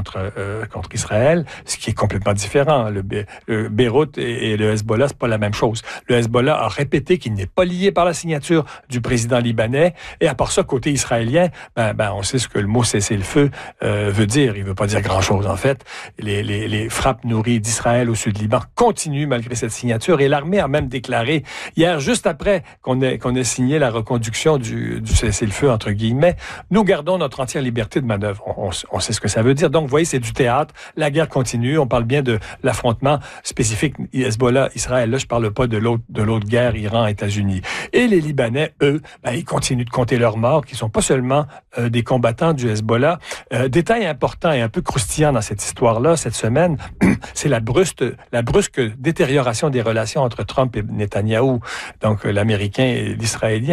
contre Israël, ce qui est complètement différent. Le Beyrouth et le Hezbollah, c'est pas la même chose. Le Hezbollah a répété qu'il n'est pas lié par la signature du président libanais, et à part ça, côté israélien, on sait ce que le mot cessez-le-feu veut dire. Il veut pas dire grand-chose, en fait. Les frappes nourries d'Israël au sud du Liban continuent malgré cette signature, et l'armée a même déclaré hier, juste après qu'on ait signé la reconduction du cessez-le-feu, entre guillemets, nous gardons notre entière liberté de manœuvre. On sait ce que ça veut dire. Donc, vous voyez, c'est du théâtre. La guerre continue. On parle bien de l'affrontement spécifique Hezbollah-Israël. Là, je parle pas de l'autre guerre, Iran-États-Unis. Et les Libanais, eux, ils continuent de compter leurs morts, qui sont pas seulement des combattants du Hezbollah. Détail important et un peu croustillant dans cette histoire-là, cette semaine, c'est la brusque détérioration des relations entre Trump et Netanyahou, donc l'Américain et l'Israélien.